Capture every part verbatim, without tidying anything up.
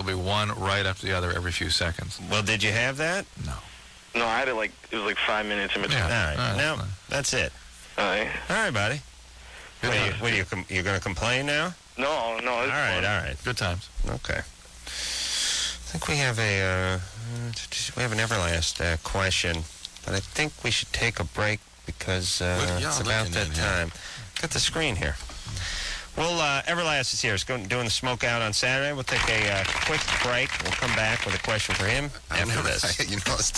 There'll be one right after the other every few seconds. Well, did you have that? No. No, I had it like, it was like five minutes in between. Yeah. Yeah. All right. All right, No, fine. that's it. All right. All right, buddy. Good What, are you, times. what are you, com- you're going to complain now? No, no. All It's right, fun. all right. Good times. Okay. I think we have a uh, we have an Everlast uh, question, but I think we should take a break because uh, What are y'all it's about looking that at here? time. Got the screen here. Well, uh, Everlast is here. It's going, doing the smoke out on Saturday. We'll take a uh, quick break. We'll come back with a question for him I after never, this. you know, it's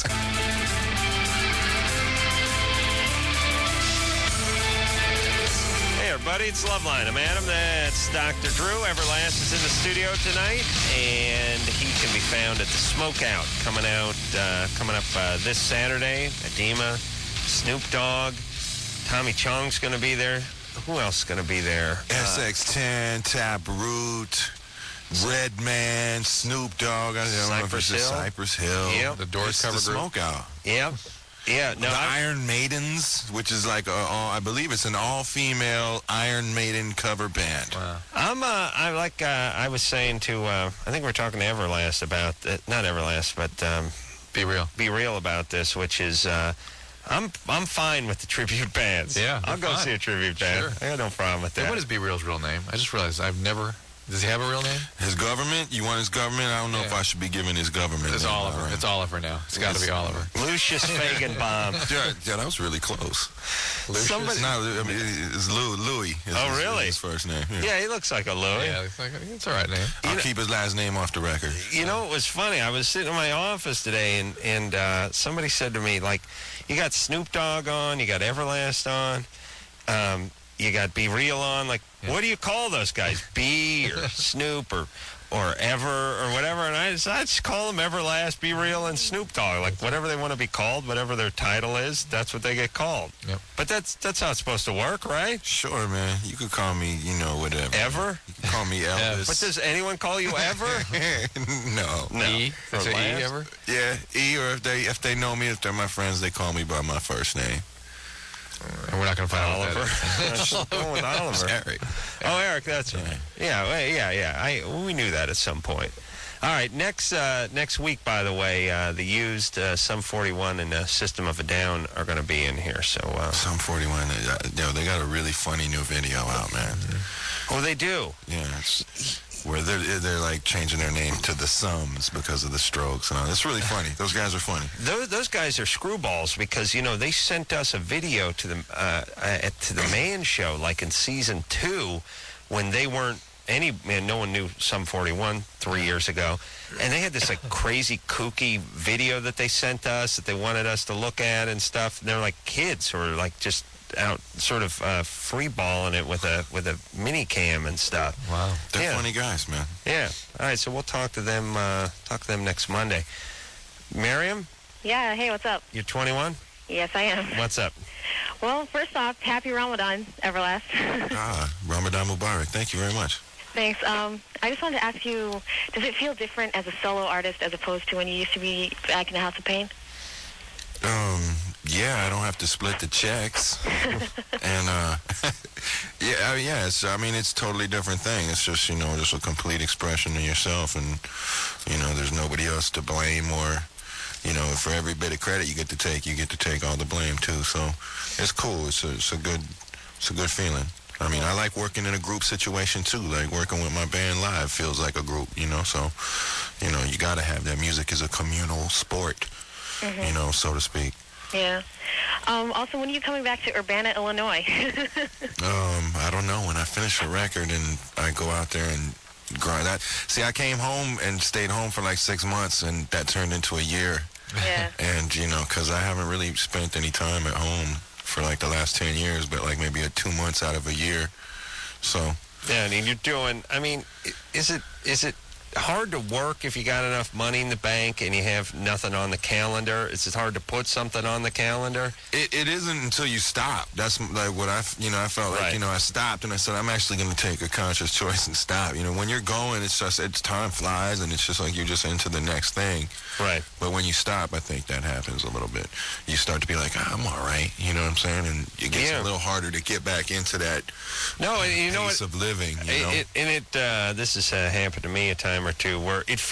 Hey, everybody, it's Loveline. I'm Adam. That's Doctor Drew. Everlast is in the studio tonight, and he can be found at the Smokeout coming out, uh, coming up uh, this Saturday. Adema, Snoop Dogg, Tommy Chong's going to be there. Who else is going to be there? S X ten, Taproot, Redman, Snoop Dogg. I don't know if it's Cypress Hill. Cypress Hill. Yep. The Doors It's cover the group. Smokeout. Yep. Yeah. No. the I- Iron Maidens, which is like, a, all, I believe it's an all-female Iron Maiden cover band. Wow. I'm. Uh, I like. Uh, I was saying to. Uh, I think we we're talking to Everlast about. Uh, not Everlast, but um, Be real. Be Real about this, which is. Uh, I'm. I'm fine with the tribute bands. Yeah, I'll they're go fine. see a tribute band. Sure. I got no problem with Hey, that. what is Be Real's real name? I just realized I've never... Does he have a real name? His government? You want his government? I don't know Yeah. if I should be giving his government. It's name, Oliver. all right. It's Oliver now. It's got to be Oliver. Lucius Fagenbaum. Yeah, yeah, that was really close. Lucius? Somebody- No, I mean, it's Louis. Louis is Oh, his, really? His first name. Yeah. Yeah, he looks like a Louis. Yeah, it's, like, it's all right name. I'll You know- keep his last name off the record. You know, it was funny. I was sitting in my office today, and and uh, somebody said to me, like, you got Snoop Dogg on, you got Everlast on, um, you got Be Real on. Like, Yeah. what do you call those guys? B or Snoop or or Ever or whatever? And I just, I just call them Everlast, Be Real, and Snoop Dogg. Like, whatever they want to be called, whatever their title is, that's what they get called. Yep. But that's that's how it's supposed to work, right? Sure, man. You could call me, you know, whatever. Ever? You can call me Elvis. But does anyone call you Ever? no. No. E? For Is it E last? ever? Yeah, E, or if they if they know me, if they're my friends, they call me by my first name. And we're not going to find out what Oliver. that is. Let's go with Oliver. Eric. Oh, Eric, that's right. Yeah, well, yeah, yeah. I we knew that at some point. All right, next uh, next week, by the way, uh, the used uh, Sum forty-one and uh, System of a Down are going to be in here. So, uh, Some forty-one. uh, Yo, they got a really funny new video out, man. oh, they do. Yeah, it's where they're they're like changing their name to the Sums because of the Strokes and all. It's really funny. Those guys are funny. Those those guys are screwballs because you know they sent us a video to the uh, at, to the Man Show like in season two when they weren't any man. No one knew Sum forty-one three years ago, and they had this like crazy kooky video that they sent us that they wanted us to look at and stuff. And they're like kids who are like just out sort of uh, free balling it with a with a mini cam and stuff. Wow. They're Yeah. funny guys, man. Yeah. All right. So we'll talk to them. Uh, talk to them next Monday. Miriam, Yeah, hey, what's up? you're twenty-one. Yes, I am. What's up? Well, first off, happy Ramadan, Everlast. Ah, Ramadan Mubarak. Thank you very much. Thanks. Um, I just wanted to ask you, does it feel different as a solo artist as opposed to when you used to be back in the House of Pain? Um, yeah, I don't have to split the checks. and, uh, yeah, uh, yeah, it's, I mean, it's a totally different thing. It's just, you know, just a complete expression of yourself. And, you know, there's nobody else to blame or, you know, for every bit of credit you get to take, you get to take all the blame too. So it's cool. It's a, it's a good, it's a good feeling. I mean, I like working in a group situation too. Like working with my band live feels like a group, you know. So, you know, you got to have that. Music is a communal sport, Mm-hmm. you know, so to speak. Yeah. Um, also, when are you coming back to Urbana, Illinois? Um, I don't know. When I finish a record and I go out there and grind that. See, I came home and stayed home for like six months, and that turned into a year. Yeah. And you know, because I haven't really spent any time at home for like the last ten years, but like maybe a two months out of a year. So Yeah, I mean, you're doing. I mean, i- is it is it hard to work if you got enough money in the bank and you have nothing on the calendar? Is it hard to put something on the calendar? it, it isn't until you stop. That's like what I, f- you know, I felt like, Right. you know, I stopped and I said, I'm actually going to take a conscious choice and stop. You know, when you're going, it's just, it's time flies and it's just like you're just into the next thing. Right. But when you stop, I think that happens a little bit. You start to be like, ah, I'm all right. You know what I'm saying? And it gets Yeah. a little harder to get back into that No, and you know pace what? of living, you know? It, it, and it uh, this has uh, happened to me a time or two where it